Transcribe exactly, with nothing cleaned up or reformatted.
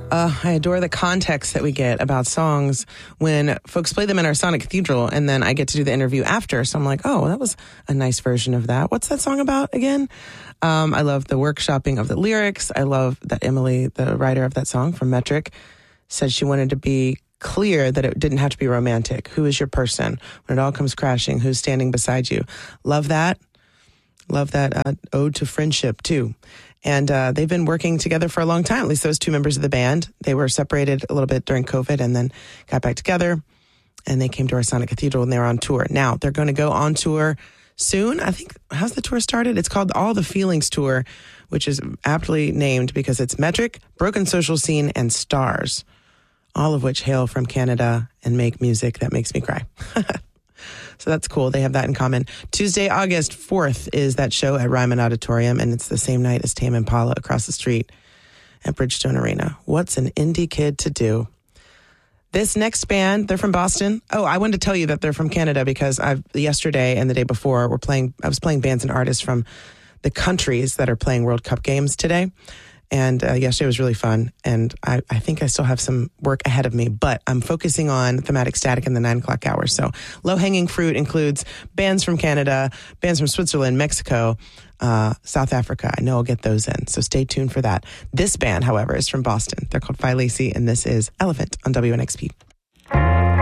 Uh, I adore the context that we get about songs when folks play them in our Sonic Cathedral, and then I get to do the interview after. So I'm like, oh, that was a nice version of that. What's that song about again? Um, I love the workshopping of the lyrics. I love that Emily, the writer of that song from Metric, said she wanted to be clear that it didn't have to be romantic. Who is your person? When it all comes crashing, who's standing beside you? Love that. Love that uh, ode to friendship, too. And uh, they've been working together for a long time, at least those two members of the band. They were separated a little bit during COVID and then got back together. And they came to our Sonic Cathedral and they were on tour. Now, they're going to go on tour soon. I think, how's the tour started? It's called All the Feelings Tour, which is aptly named because it's Metric, Broken Social Scene, and Stars, all of which hail from Canada and make music that makes me cry. So that's cool. They have that in common. Tuesday, August fourth is that show at Ryman Auditorium, and it's the same night as Tame Impala across the street at Bridgestone Arena. What's an indie kid to do? This next band, they're from Boston. Oh, I wanted to tell you that they're from Canada because I've yesterday and the day before we're playing. I was playing bands and artists from the countries that are playing World Cup games today. And uh, yesterday was really fun, and I, I think I still have some work ahead of me, but I'm focusing on Thematic Static in the nine o'clock hour. So low-hanging fruit includes bands from Canada, bands from Switzerland, Mexico, uh, South Africa. I know I'll get those in, so stay tuned for that. This band, however, is from Boston. They're called Phi Lacey, and this is Elephant on W N X P.